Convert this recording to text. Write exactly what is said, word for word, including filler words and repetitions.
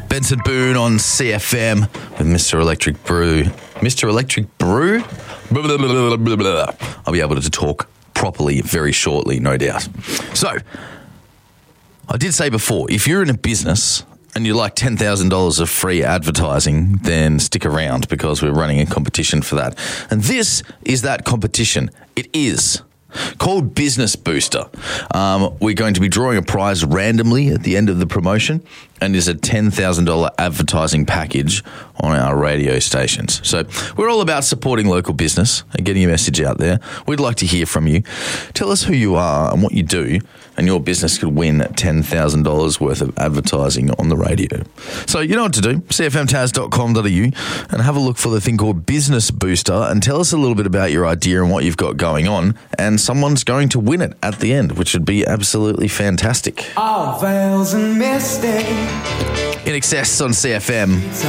Benson Boone on C F M with Mister Electric Brew. Mister Electric Brew? Blah, blah, blah, blah, blah. I'll be able to talk properly very shortly, no doubt. So, I did say before, if you're in a business and you like ten thousand dollars of free advertising, then stick around because we're running a competition for that. And this is that competition. It is called Business Booster. Um, we're going to be drawing a prize randomly at the end of the promotion, and is a ten thousand dollars advertising package on our radio stations. So we're all about supporting local business and getting your message out there. We'd like to hear from you. Tell us who you are and what you do, and your business could win ten thousand dollars worth of advertising on the radio. So you know what to do, c f m taz dot com dot a u, and have a look for the thing called Business Booster, and tell us a little bit about your idea and what you've got going on, and someone's going to win it at the end, which would be absolutely fantastic. All veils and mistakes. In Excess on C F M.